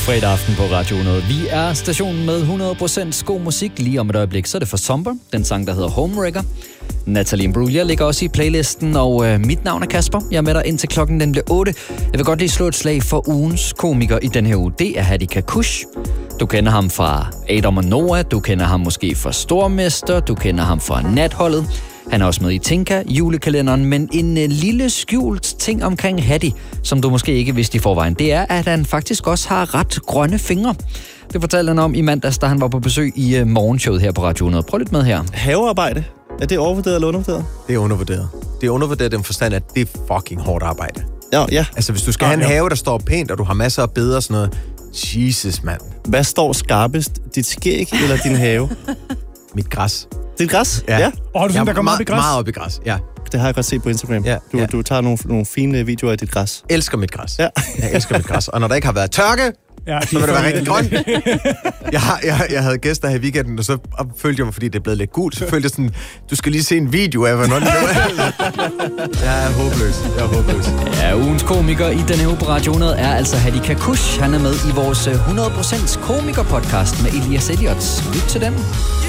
fredag aften på Radio 100. Vi er stationen med 100% god musik. Lige om et øjeblik, så er det for Somber, den sang, der hedder Homewrecker. Natalie Imbruglia ligger også i playlisten, og mit navn er Kasper. Jeg er med dig indtil klokken den bliver 8. Jeg vil godt lige slå et slag for ugens komiker i den her uge. Det er Hadi Kakush. Du kender ham fra Adam og Noah, du kender ham måske fra Stormester, du kender ham fra Natholdet. Han er også med i Tinka, julekalenderen, men en lille skjult ting omkring Hadi, som du måske ikke vidste i forvejen, det er, at han faktisk også har ret grønne fingre. Det fortalte han om i mandags, da han var på besøg i morgenshowet her på Radio 100. Prøv lidt med her. Havearbejde. Er det overvurderet eller undervurderet? Det er undervurderet. Det er undervurderet den forstand, at det er fucking hårdt arbejde. Ja. Altså, hvis du skal have en have, der står pænt, og du har masser af bede og sådan noget. Jesus, mand. Hvad står skarpest? Dit skæg eller din have? Mit græs. Dit græs? Ja. Har du sådan, der går meget op i græs? Meget op i græs, ja. Det har jeg godt set på Instagram. Ja. Du tager nogle fine videoer af dit græs. Elsker mit græs. Ja. Jeg elsker mit græs. Og når der ikke har været tørke, så vil det være rigtig grønt. Jeg havde gæster her i weekenden, og så følte jeg mig, fordi det er blevet lidt gult, så følte jeg sådan, du skal lige se en video af, hvordan det var. Jeg er håbløs. Ja, ugens komiker i denne uge på Radio 100 er altså Hadi Kakush. Han er med i vores 100% komiker-podcast med Elias Elliot. Lyt til den.